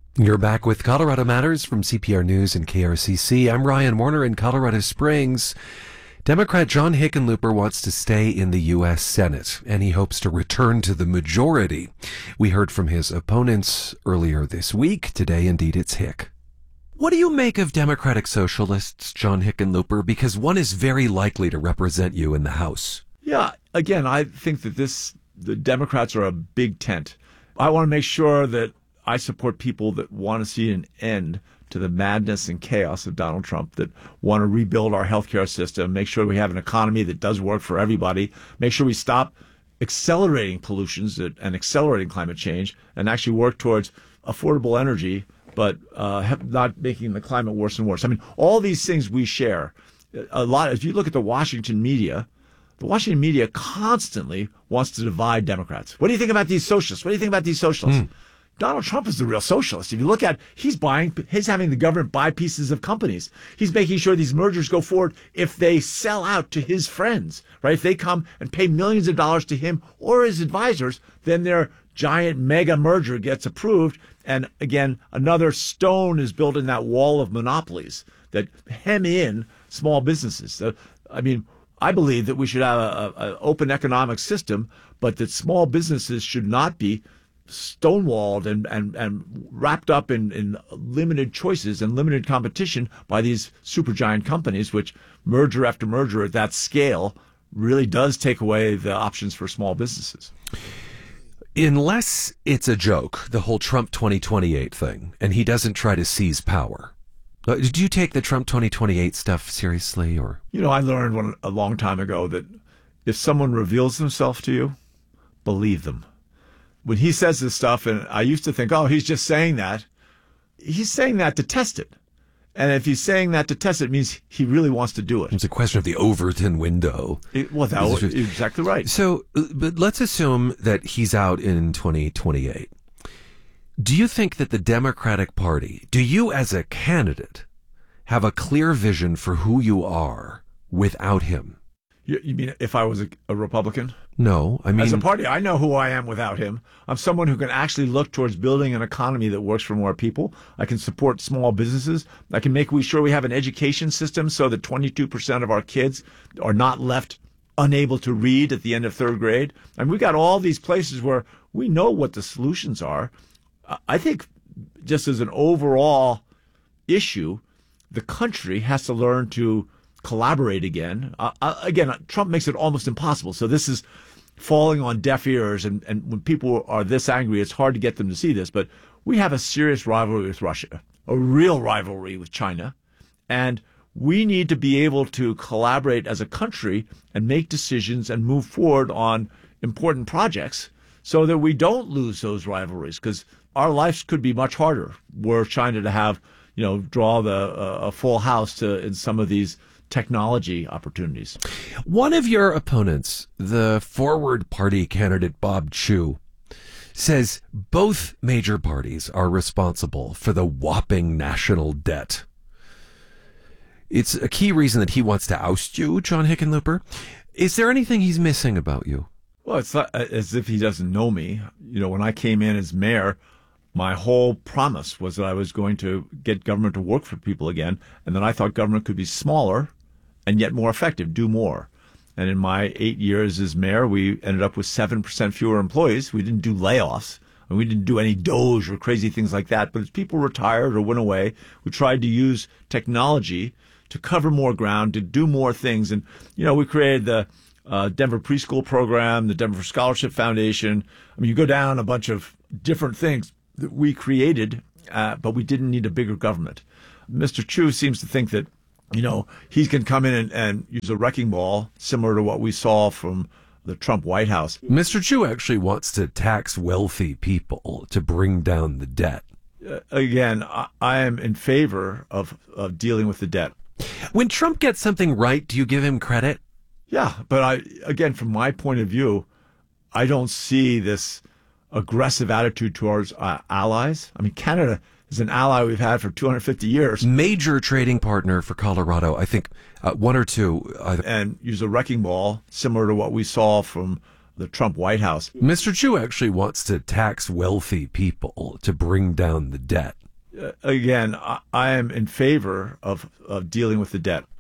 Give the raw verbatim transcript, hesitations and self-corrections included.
You're back with Colorado Matters from C P R News and K R C C. I'm Ryan Warner in Colorado Springs. Democrat John Hickenlooper wants to stay in the U S Senate, and he hopes to return to the majority. We heard from his opponents earlier this week. Today, indeed, it's Hick. What do you make of Democratic Socialists, John Hickenlooper? Because one is very likely to represent you in the House. Yeah, again, I think that this the Democrats are a big tent. I want to make sure that I support people that want to see an end to the madness and chaos of Donald Trump, that want to rebuild our healthcare system, make sure we have an economy that does work for everybody, make sure we stop accelerating pollutions and accelerating climate change, and actually work towards affordable energy, but uh, not making the climate worse and worse. I mean, all these things we share. A lot. If you look at the Washington media, the Washington media constantly wants to divide Democrats. What do you think about these socialists? What do you think about these socialists? Mm. Donald Trump is the real socialist. If you look at, he's buying, he's having the government buy pieces of companies. He's making sure these mergers go forward if they sell out to his friends, right? If they come and pay millions of dollars to him or his advisors, then their giant mega merger gets approved. And again, another stone is built in that wall of monopolies that hem in small businesses. So, I mean, I believe that we should have an open economic system, but that small businesses should not be stonewalled and, and, and wrapped up in, in limited choices and limited competition by these supergiant companies, which merger after merger at that scale really does take away the options for small businesses. Unless it's a joke, the whole Trump twenty twenty-eight thing, and he doesn't try to seize power. Did you take the Trump twenty twenty-eight stuff seriously? Or You know, I learned one, a long time ago that if someone reveals themselves to you, believe them. When he says this stuff, and I used to think, oh, he's just saying that. He's saying that to test it. And if he's saying that to test it, it means he really wants to do it. It's a question of the Overton window. It, well, that was exactly right. So, but let's assume that he's out in twenty twenty-eight. Do you think that the Democratic Party, do you as a candidate, have a clear vision for who you are without him? You, you mean if I was a, a Republican? No, I mean... As a party, I know who I am without him. I'm someone who can actually look towards building an economy that works for more people. I can support small businesses. I can make sure we have an education system so that twenty-two percent of our kids are not left unable to read at the end of third grade. And we've got all these places where we know what the solutions are. I think just as an overall issue, the country has to learn to collaborate again. Uh, again, Trump makes it almost impossible. So this is falling on deaf ears. And, and when people are this angry, it's hard to get them to see this. But we have a serious rivalry with Russia, a real rivalry with China. And we need to be able to collaborate as a country and make decisions and move forward on important projects so that we don't lose those rivalries, because our lives could be much harder were China to have, you know, draw the uh, a full house to in some of these technology opportunities. One of your opponents, the Forward Party candidate Bob Chu, says both major parties are responsible for the whopping national debt. It's a key reason that he wants to oust you, John Hickenlooper. Is there anything he's missing about you? Well, it's not as if he doesn't know me. You know, when I came in as mayor, my whole promise was that I was going to get government to work for people again, and that I thought government could be smaller and yet more effective, do more. And in my eight years as mayor, we ended up with seven percent fewer employees. We didn't do layoffs, and we didn't do any Doge or crazy things like that. But as people retired or went away, we tried to use technology to cover more ground, to do more things. And, you know, we created the uh, Denver Preschool Program, the Denver Scholarship Foundation. I mean, you go down a bunch of different things that we created, uh, but we didn't need a bigger government. Mister Chu seems to think that, you know, he can come in and, and use a wrecking ball similar to what we saw from the Trump White House. Mister Chu actually wants to tax wealthy people to bring down the debt. Uh, again, I, I am in favor of, of dealing with the debt. When Trump gets something right, do you give him credit? Yeah, but I, again, from my point of view, I don't see this aggressive attitude towards uh, allies. I mean, Canada is an ally we've had for two hundred fifty years. Major trading partner for Colorado, I think uh, one or two. Either. And use a wrecking ball similar to what we saw from the Trump White House. Mister Chu actually wants to tax wealthy people to bring down the debt. Uh, again, I, I am in favor of, of dealing with the debt.